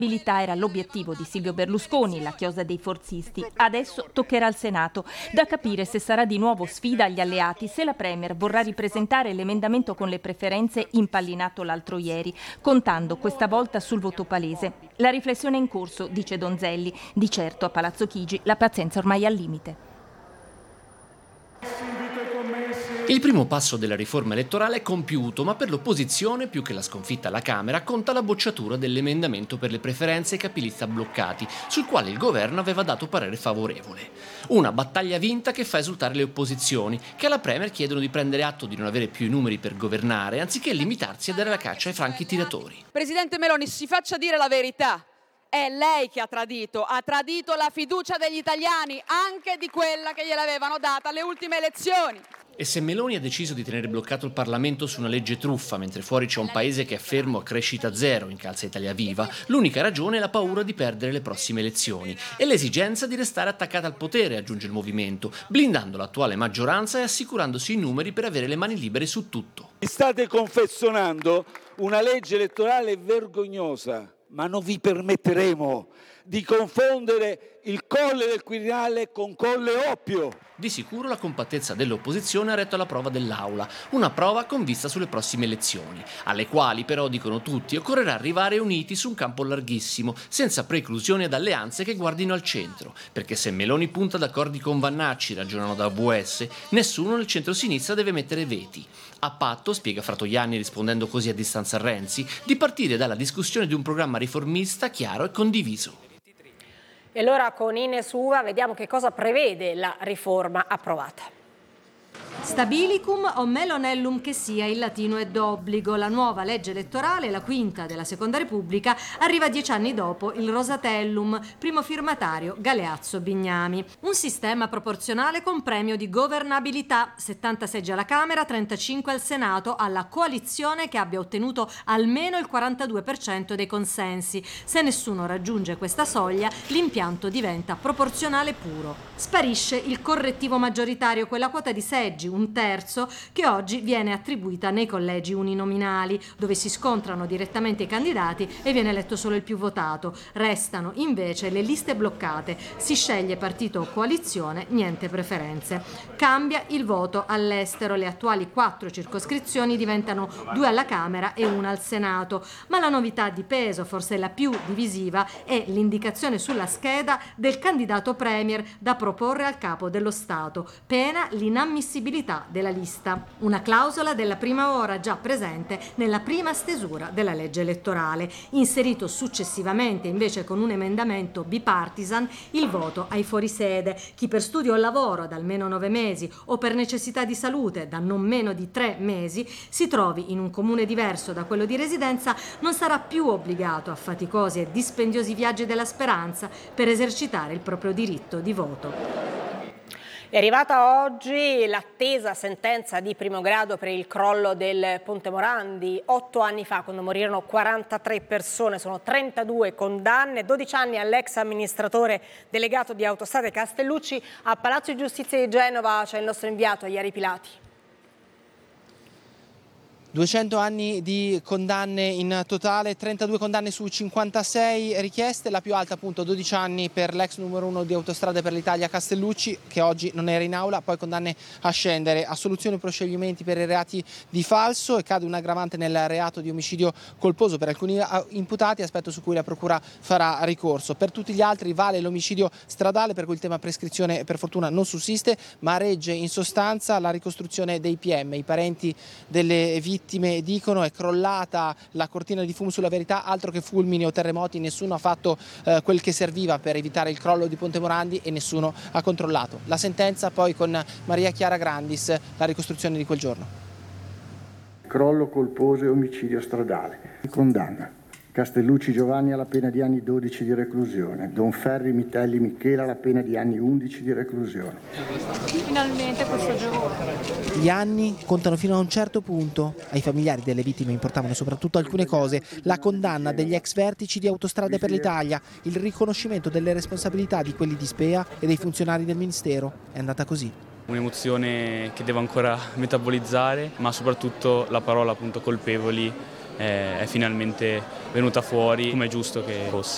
Era l'obiettivo di Silvio Berlusconi, la chiosa dei forzisti. Adesso toccherà al Senato. Da capire se sarà di nuovo sfida agli alleati, se la Premier vorrà ripresentare l'emendamento con le preferenze impallinato l'altro ieri, contando questa volta sul voto palese. La riflessione è in corso, dice Donzelli. Di certo a Palazzo Chigi la pazienza ormai è al limite. Il primo passo della riforma elettorale è compiuto, ma per l'opposizione, più che la sconfitta alla Camera, conta la bocciatura dell'emendamento per le preferenze e capilista bloccati, sul quale il governo aveva dato parere favorevole. Una battaglia vinta che fa esultare le opposizioni, che alla Premier chiedono di prendere atto di non avere più i numeri per governare, anziché limitarsi a dare la caccia ai franchi tiratori. Presidente Meloni, si faccia dire la verità. È lei che ha tradito la fiducia degli italiani, anche di quella che gliel'avevano data alle ultime elezioni. E se Meloni ha deciso di tenere bloccato il Parlamento su una legge truffa, mentre fuori c'è un paese che è fermo a crescita zero, incalza Italia Viva, l'unica ragione è la paura di perdere le prossime elezioni e l'esigenza di restare attaccata al potere, aggiunge il movimento, blindando l'attuale maggioranza e assicurandosi i numeri per avere le mani libere su tutto. State confezionando una legge elettorale vergognosa, ma non vi permetteremo di confondere il Colle del Quirinale con Colle Oppio. Di sicuro la compattezza dell'opposizione ha retto alla prova dell'Aula, una prova con vista sulle prossime elezioni, alle quali però, dicono tutti, occorrerà arrivare uniti su un campo larghissimo, senza preclusioni ed alleanze che guardino al centro, perché se Meloni punta ad accordi con Vannacci, ragionano da AVS, nessuno nel centro-sinistra deve mettere veti. A patto, spiega Fratoianni rispondendo così a distanza a Renzi, di partire dalla discussione di un programma riformista chiaro e condiviso. E allora con Ines Uva vediamo che cosa prevede la riforma approvata. Stabilicum o melonellum che sia, il latino è d'obbligo. La nuova legge elettorale, la quinta della Seconda Repubblica, arriva 10 anni dopo il Rosatellum, primo firmatario Galeazzo Bignami. Un sistema proporzionale con premio di governabilità, 70 seggi alla Camera, 35 al Senato, alla coalizione che abbia ottenuto almeno il 42% dei consensi. Se nessuno raggiunge questa soglia, l'impianto diventa proporzionale puro. Sparisce il correttivo maggioritario, quella quota di seggi, un terzo, che oggi viene attribuita nei collegi uninominali, dove si scontrano direttamente i candidati e viene eletto solo il più votato. Restano invece le liste bloccate, si sceglie partito o coalizione, niente preferenze. Cambia il voto all'estero, le attuali 4 circoscrizioni diventano 2 alla Camera e 1 al Senato, ma la novità di peso, forse la più divisiva, è l'indicazione sulla scheda del candidato premier da proporre al capo dello Stato, pena l'inammissibilità della lista. Una clausola della prima ora già presente nella prima stesura della legge elettorale. Inserito successivamente invece con un emendamento bipartisan il voto ai fuorisede. Chi per studio o lavoro da almeno 9 mesi o per necessità di salute da non meno di 3 mesi si trovi in un comune diverso da quello di residenza non sarà più obbligato a faticosi e dispendiosi viaggi della speranza per esercitare il proprio diritto di voto. È arrivata oggi l'attesa sentenza di primo grado per il crollo del Ponte Morandi. 8 anni fa, quando morirono 43 persone, sono 32 condanne, 12 anni all'ex amministratore delegato di Autostrade Castellucci. A Palazzo di Giustizia di Genova c'è il nostro inviato Ieri Pilati. 200 anni di condanne in totale, 32 condanne su 56 richieste, la più alta appunto 12 anni per l'ex numero 1 di Autostrade per l'Italia Castellucci, che oggi non era in aula, poi condanne a scendere, assoluzione o proscioglimenti per i reati di falso e cade un aggravante nel reato di omicidio colposo per alcuni imputati, aspetto su cui la procura farà ricorso. Per tutti gli altri vale l'omicidio stradale, per cui il tema prescrizione per fortuna non sussiste, ma regge in sostanza la ricostruzione dei PM. I parenti delle vittime dicono: è crollata la cortina di fumo sulla verità, altro che fulmini o terremoti, nessuno ha fatto quel che serviva per evitare il crollo di Ponte Morandi e nessuno ha controllato. La sentenza poi con Maria Chiara Grandis, la ricostruzione di quel giorno. Crollo colposo e omicidio stradale. Condanna Castellucci Giovanni alla pena di anni 12 di reclusione, Donferri Mitelli Michela alla pena di anni 11 di reclusione. Finalmente questo giorno. Gli anni contano fino a un certo punto. Ai familiari delle vittime importavano soprattutto alcune cose: la condanna degli ex vertici di Autostrade per l'Italia, il riconoscimento delle responsabilità di quelli di Spea e dei funzionari del Ministero. È andata così. Un'emozione che devo ancora metabolizzare, ma soprattutto la parola appunto colpevoli è finalmente venuta fuori come è giusto che fosse.